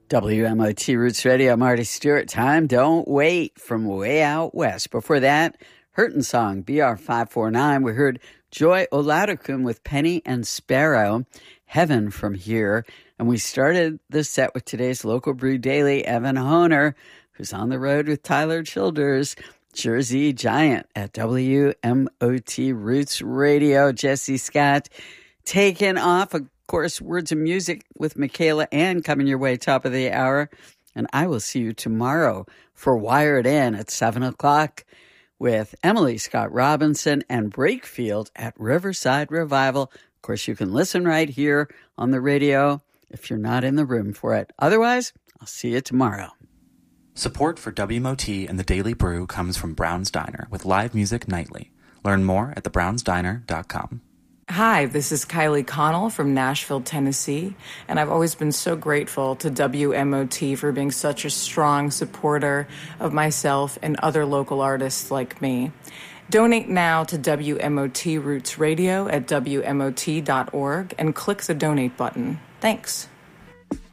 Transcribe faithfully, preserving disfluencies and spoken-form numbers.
W M O T Roots Radio, Marty Stewart. Time Don't Wait from Way Out West. Before that, Hurtin' Song, B R five four nine. We heard Joy Oladokun with Penny and Sparrow, Heaven from Here. And we started this set with today's Local Brew Daily, Evan Honer, who's on the road with Tyler Childers, Jersey Giant at W M O T Roots Radio. Jesse Scott taking off. Of course, Words of Music with Michaela Ann coming your way top of the hour. And I will see you tomorrow for Wired In at seven o'clock with Emily Scott Robinson and Breakfield at Riverside Revival. Of course, you can listen right here on the radio if you're not in the room for it. Otherwise, I'll see you tomorrow. Support for W M O T and the Daily Brew comes from Brown's Diner with live music nightly. Learn more at the browns diner dot com. Hi, this is Kylie Connell from Nashville, Tennessee, and I've always been so grateful to W M O T for being such a strong supporter of myself and other local artists like me. Donate now to W M O T Roots Radio at W M O T dot org and click the donate button. Thanks.